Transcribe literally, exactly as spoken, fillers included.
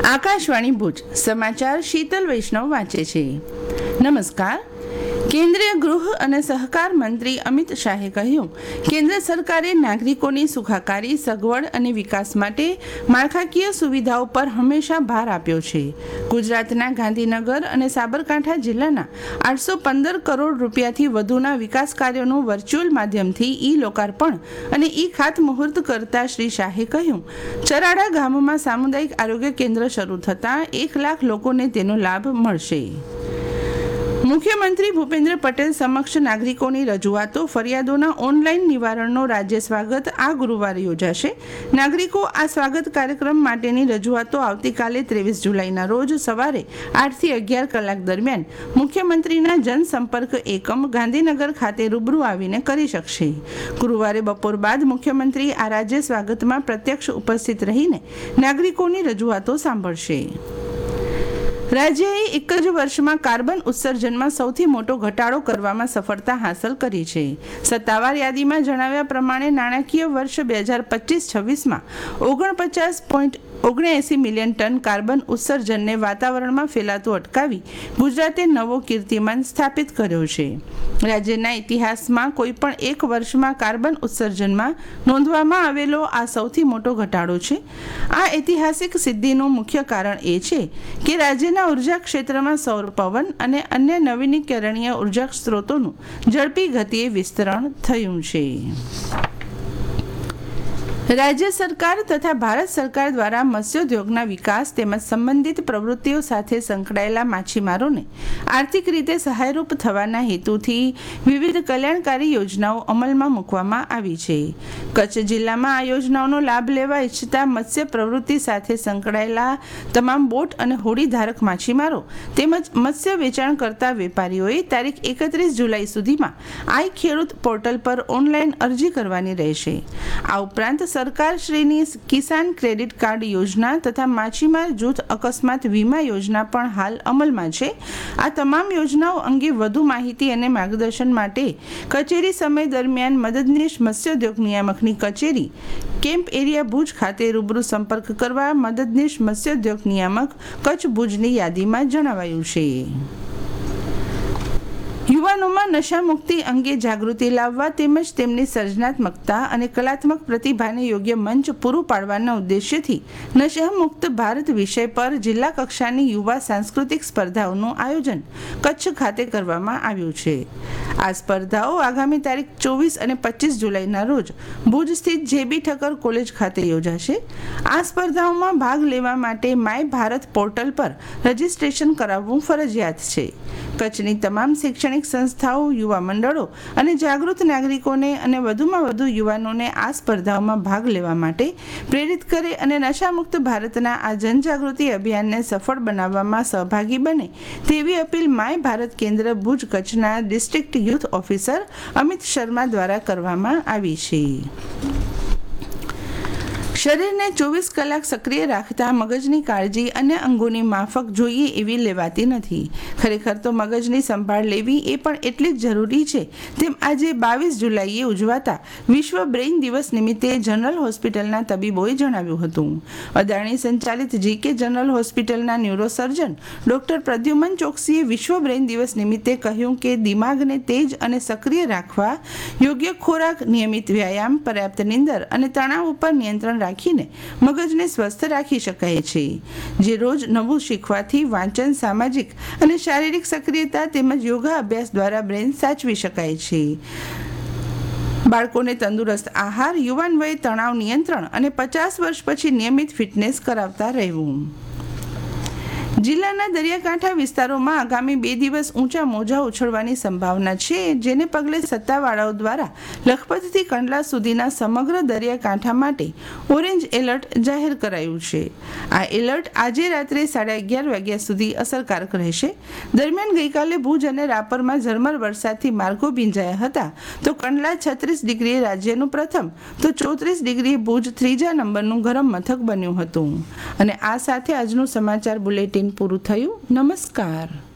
આકાશવાણી ભુજ સમાચાર શીતલ વૈષ્ણવ વાંચે છે. નમસ્કાર. કેન્દ્રીય ગૃહ અને સહકાર મંત્રી અમિત શાહે કહ્યું, કેન્દ્ર સરકારે નાગરિકોની સુખાકારી, સગવડ અને વિકાસ માટે માળખાકીય સુવિધાઓ પર હંમેશા ભાર આપ્યો છે. ગુજરાતના ગાંધીનગર અને સાબરકાંઠા જિલ્લાના આઠસો પંદર કરોડ રૂપિયાથી વધુના વિકાસ કાર્યોનું વર્ચ્યુઅલ માધ્યમથી ઈ લોકાર્પણ અને ઈ ખાતમુહૂર્ત કરતા શ્રી શાહે કહ્યું, ચરાડા ગામમાં સામુદાયિક આરોગ્ય કેન્દ્ર શરૂ થતાં એક લાખ લોકોને તેનો લાભ મળશે. મુખ્યમંત્રી ભૂપેન્દ્ર પટેલ સમક્ષ નાગરિકોની રજૂઆતો, ફરિયાદોના ઓનલાઈન નિવારણનો રાજ્ય સ્વાગત આ ગુરુવારે યોજાશે. નાગરિકો આ સ્વાગત કાર્યક્રમ માટેની રજૂઆતો આવતીકાલે ત્રેવીસ જુલાઈના રોજ સવારે આઠથી અગિયાર કલાક દરમિયાન મુખ્યમંત્રીના જનસંપર્ક એકમ ગાંધીનગર ખાતે રૂબરૂ આવીને કરી શકશે. ગુરુવારે બપોર બાદ મુખ્યમંત્રી આ રાજ્ય સ્વાગતમાં પ્રત્યક્ષ ઉપસ્થિત રહીને નાગરિકોની રજૂઆતો સાંભળશે. રાજ્યએ એક જ વર્ષમાં કાર્બન ઉત્સર્જનમાં સૌથી મોટો ઘટાડો કરવામાં સફળતા હાંસલ કરી છે. સત્તાવાર યાદીમાં જણાવ્યા પ્રમાણે નાણાકીય વર્ષ બે હજાર પચીસ છવ્વીસમાં ઓગણપચાસ પોઈન્ટ ઓગણએંસી મિલિયન ટન કાર્બન ઉત્સર્જનને વાતાવરણમાં ફેલાતું અટકાવી ગુજરાતે નવો કીર્તિમાન સ્થાપિત કર્યો છે. રાજ્યના ઇતિહાસમાં કોઈ પણ એક વર્ષમાં કાર્બન ઉત્સર્જનમાં નોંધવામાં આવેલો આ સૌથી મોટો ઘટાડો છે. આ ઐતિહાસિક સિદ્ધિનું મુખ્ય કારણ એ છે કે રાજ્યના ઉર્જા ક્ષેત્રમાં સૌર, પવન અને અન્ય નવીનીકરણીય ઉર્જા સ્ત્રોતોનું ઝડપી ગતિએ વિસ્તરણ થયું છે. રાજ્ય સરકાર તથા ભારત સરકાર દ્વારા મત્સ્યોદ્યોગના વિકાસ તેમજ સંબંધિત પ્રવૃત્તિઓ સાથે સંકળાયેલા માછીમારોને આર્થિક રીતે સહાયરૂપ થવાના હેતુથી વિવિધ કલ્યાણકારી યોજનાઓ અમલમાં મૂકવામાં આવી છે. કચ્છ જિલ્લામાં આ યોજનાઓનો લાભ લેવા ઈચ્છતા મત્સ્ય પ્રવૃત્તિ સાથે સંકળાયેલા તમામ બોટ અને હોડી ધારક માછીમારો તેમજ મત્સ્ય વેચાણ કરતા વેપારીઓએ તારીખ એકત્રીસ જુલાઈ સુધીમાં આઈ ખેડૂત પોર્ટલ પર ઓનલાઈન અરજી કરવાની રહેશે. આ ઉપરાંત સરકારશ્રીની કિસાન ક્રેડિટ કાર્ડ યોજના તથા માછીમાર જૂથ અકસ્માત વીમા યોજના પણ હાલ અમલમાં છે. આ તમામ યોજનાઓ અંગે વધુ માહિતી અને માર્ગદર્શન માટે કચેરી સમય દરમિયાન મદદનીશ મત્સ્યોદ્યોગ નિયામકની કચેરી કેમ્પ એરિયા ભુજ ખાતે રૂબરૂ સંપર્ક કરવા મદદનીશ મત્સ્યોદ્યોગ નિયામક કચ્છ ભુજની યાદીમાં જણાવાયું છે. યુવાનોમાં નશામુક્તિ અંગે જાગૃતિ લાવવા તેમજ તેમની સર્જનાત્મકતા અને કલાત્મક પ્રતિભાને યોગ્ય મંચ પૂરું પાડવાના ઉદ્દેશ્યથી નશામુક્ત ભારત વિષય પર જિલ્લા કક્ષાની યુવા સાંસ્કૃતિક સ્પર્ધાઓનું આયોજન કચ્છ ખાતે કરવામાં આવ્યું છે. આ સ્પર્ધાઓ આગામી તારીખ ચોવીસ અને પચીસ જુલાઈના રોજ ભુજ સ્થિત જેબી ઠક્કર કોલેજ ખાતે યોજાશે. આ સ્પર્ધાઓમાં ભાગ લેવા માટે માય ભારત પોર્ટલ પર રજીસ્ટ્રેશન કરાવવું ફરજિયાત છે. કચ્છની તમામ શૈક્ષણિક સંસ્થાઓ, યુવા મંડળો અને જાગૃત નાગરિકોને અને વધુમાં વધુ યુવાનોને આ સ્પર્ધાઓમાં ભાગ લેવા માટે પ્રેરિત કરે અને નશામુક્ત ભારતના આ જનજાગૃતિ અભિયાનને સફળ બનાવવામાં સહભાગી બને તેવી અપીલ માય ભારત કેન્દ્ર ભુજ કચ્છના district youth officer Amit Sharma દ્વારા કરવામાં આવી છે. શરીરને ચોવીસ કલાક સક્રિય રાખતા મગજની કાળજી અન્ય અંગોની માફક જોઈએ એવી લેવાતી નથી. ખરેખર તો મગજની સંભાળ લેવી એ પણ એટલી જ જરૂરી છે તેમ આજે બાવીસ જુલાઈએ ઉજવાતા વિશ્વ બ્રેઇન દિવસ નિમિત્તે જનરલ હોસ્પિટલના તબીબોએ જણાવ્યું હતું. અદાણી સંચાલિત જીકે જનરલ હોસ્પિટલના ન્યુરોસર્જન ડોક્ટર પ્રદ્યુમન ચોકસીએ વિશ્વ બ્રેઇન દિવસ નિમિત્તે કહ્યું કે દિમાગને તેજ અને સક્રિય રાખવા યોગ્ય ખોરાક, નિયમિત વ્યાયામ, પર્યાપ્ત નીંદર અને તણાવ ઉપર નિયંત્રણ રાખીને મગજને સ્વસ્થ રાખી શકાય છે. જે રોજ નવું શીખવાથી વાંચન, સામાજિક અને શારીરિક સક્રિયતા તેમજ યોગા અભ્યાસ દ્વારા બ્રેન સાચવી શકાય છે. બાળકોને તંદુરસ્ત આહાર, યુવાન વયે તણાવ નિયંત્રણ અને પચાસ વર્ષ પછી નિયમિત ફિટનેસ કરાવતા રહેવું. જિલ્લાના દરિયાકાંઠા વિસ્તારોમાં આગામી બે દિવસ ઊંચા મોજા ઉછળવાની સંભાવના છે, જેને પગલે સત્તાવાળાઓ દ્વારા લખપતથી કંડલા સુધીના સમગ્ર દરિયાકાંઠા માટે ઓરેન્જ એલર્ટ જાહેર કરાયું છે. આ એલર્ટ આજે રાત્રે સાડા અગિયાર વાગ્યા સુધી અસરકારક રહેશે. દરમિયાન ગઈકાલે ભુજ અને રાપરમાં ઝરમર વરસાદથી માર્ગો ભીંજાયા હતા, તો કંડલા છત્રીસ ડિગ્રીએ રાજ્યનું પ્રથમ તો ચોત્રીસ ડિગ્રીએ ભુજ ત્રીજા નંબરનું ગરમ મથક બન્યું હતું. અને આ સાથે આજનું સમાચાર બુલેટિન પૂરું થયું. નમસ્કાર.